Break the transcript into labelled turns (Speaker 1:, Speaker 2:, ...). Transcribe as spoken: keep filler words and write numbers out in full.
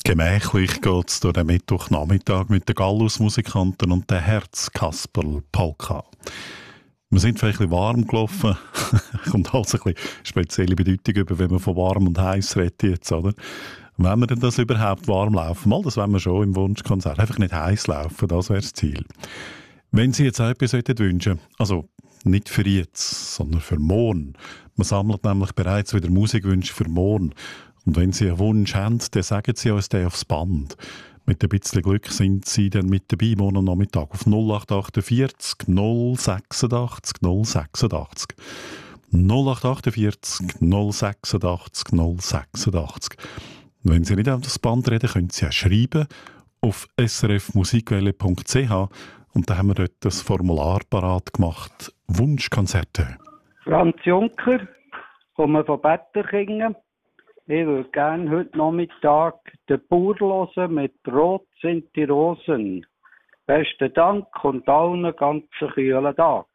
Speaker 1: Gemächlich geht es durch den Mittwochnachmittag mit den Gallus-Musikanten und der Herz-Kasperl-Polka. Wir sind vielleicht ein bisschen warm gelaufen. Kommt also ein bisschen spezielle Bedeutung über, wenn man von warm und heiß redet jetzt, oder? Wenn wir denn das überhaupt warm laufen? Mal, das wollen wir schon im Wunschkonzert. Einfach nicht heiß laufen, das wäre das Ziel. Wenn Sie jetzt auch etwas wünschen, also nicht für jetzt, sondern für morgen. Man sammelt nämlich bereits wieder Musikwünsche für morgen. Und wenn Sie einen Wunsch haben, dann sagen Sie uns den aufs Band. Mit ein bisschen Glück sind Sie dann mit dabei, morgen Nachmittag auf null acht achtundvierzig null sechsundachtzig null sechsundachtzig. null acht achtundvierzig null sechsundachtzig null sechsundachtzig. Wenn Sie nicht auf das Band reden, können Sie auch schreiben auf s r f musikwelle punkt c h und da haben wir dort das Formular parat gemacht. Wunschkonzerte.
Speaker 2: Franz Juncker, komme von Betterkingen. Ich würde gerne heute Nachmittag den Bauer hören mit Rot sind die Rosen. Besten Dank und allen einen ganz kühlen Tag.